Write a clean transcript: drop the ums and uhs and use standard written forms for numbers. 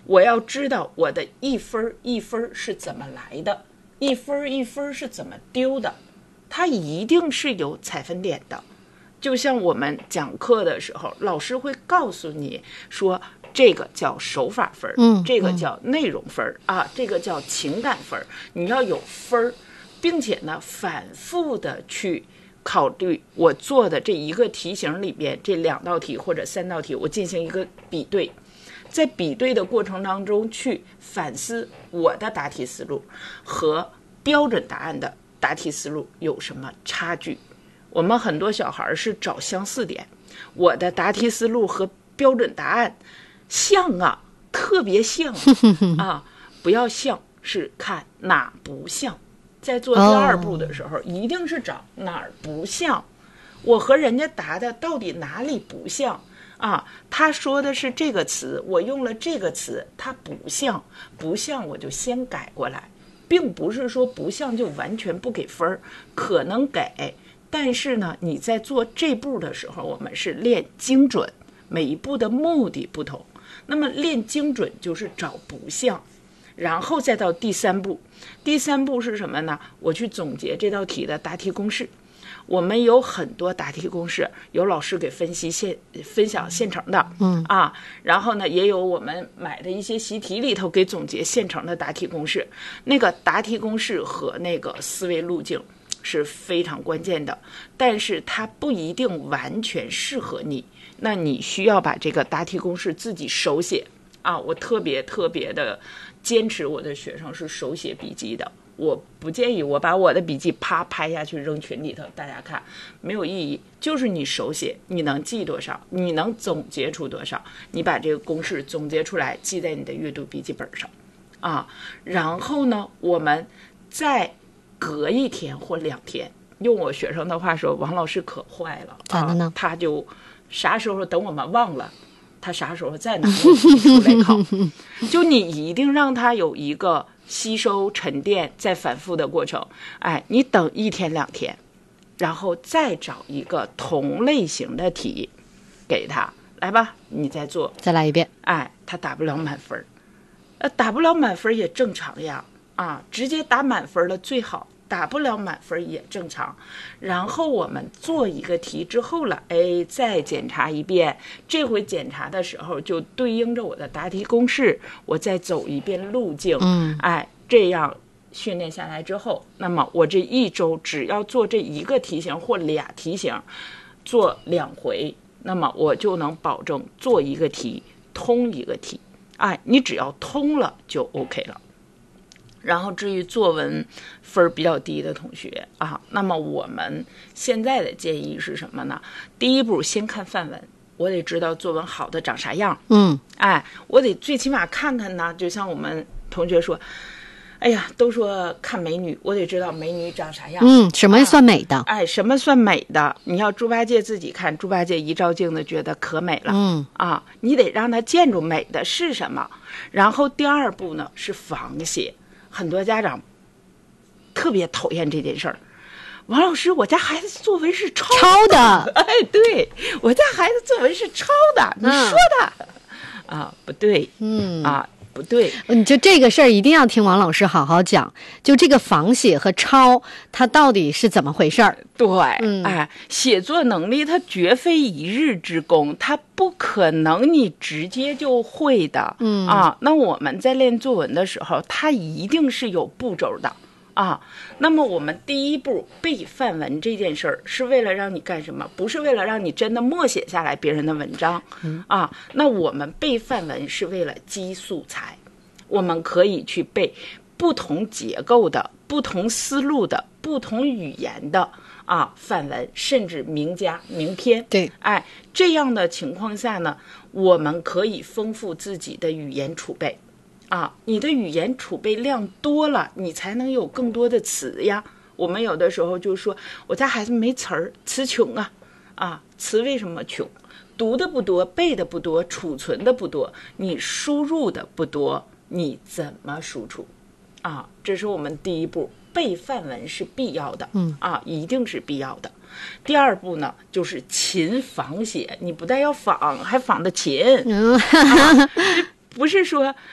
我要知道我的一分一分是怎么来的，一分一分是怎么丢的，它一定是有采分点的。就像我们讲课的时候，老师会告诉你说，这个叫手法分，这个叫内容分啊，这个叫情感分，你要有分，并且呢，反复的去考虑我做的这一个题型里边这2道题或者3道题，我进行一个比对，在比对的过程当中去反思我的答题思路和标准答案的答题思路有什么差距。我们很多小孩是找相似点，我的答题思路和标准答案像啊，特别像啊，不要像，是看哪不像。在做第2步的时候，一定是找哪儿不像，我和人家答的到底哪里不像啊？他说的是这个词，我用了这个词，它不像，不像我就先改过来，并不是说不像就完全不给分，可能给。但是呢，你在做这步的时候，我们是练精准，每一步的目的不同。那么练精准就是找不像，然后再到第3步。第3步是什么呢？我去总结这道题的答题公式。我们有很多答题公式，有老师给分享现成的，然后呢，也有我们买的一些习题里头给总结现成的答题公式。那个答题公式和那个思维路径是非常关键的，但是它不一定完全适合你，那你需要把这个答题公式自己手写啊！我特别的坚持我的学生是手写笔记的，我不建议我把我的笔记啪拍下去扔群里头，大家看没有意义。就是你手写，你能记多少，你能总结出多少，你把这个公式总结出来，记在你的阅读笔记本上啊。然后呢，我们再隔1天或2天，用我学生的话说，王老师可坏了， 咋的呢？ 他就啥时候等我们忘了，他啥时候再拿问题出来考。就你一定让他有一个吸收、沉淀、再反复的过程。你等1天2天，然后再找一个同类型的题给他来吧，你再做， 再来一遍。 他打不了满分，打不了满分也正常呀。直接打满分了最好，打不了满分也正常。然后我们做一个题之后了，再检查一遍，这回检查的时候就对应着我的答题公式，我再走一遍路径。这样训练下来之后，那么我这1周只要做这1个题型或2题型，做2回，那么我就能保证做一个题通一个题。你只要通了就 OK 了。然后至于作文分比较低的同学那么我们现在的建议是什么呢？第1步先看范文，我得知道作文好的长啥样。我得最起码看看呢，就像我们同学说，都说看美女，我得知道美女长啥样。 什么算美的？ 什么算美的？你要猪八戒自己看，猪八戒一照镜子觉得可美了。你得让他见着美的是什么。然后第2步呢是仿写。很多家长特别讨厌这件事儿。王老师，我家孩子作文是抄的。对，我家孩子作文是抄的，你说的不对。不对， 就这个事儿一定要听王老师好好讲。就这个仿写和抄，它到底是怎么回事儿？ 对，写作能力它绝非一日之功，它不可能你直接就会的。那我们在练作文的时候，它一定是有步骤的。那么我们第1步背范文这件事儿是为了让你干什么？不是为了让你真的默写下来别人的文章。那我们背范文是为了积素材，我们可以去背不同结构的、不同思路的、不同语言的范文，甚至名家名篇。 对， 这样的情况下呢，我们可以丰富自己的语言储备。你的语言储备量多了，你才能有更多的词呀。我们有的时候就说，我家孩子没词儿，词穷词为什么穷？读的不多，背的不多，储存的不多，你输入的不多，你怎么输出？这是我们第1步，背范文是必要的。一定是必要的。第2步呢，就是勤仿写，你不但要仿，还仿的勤。不是说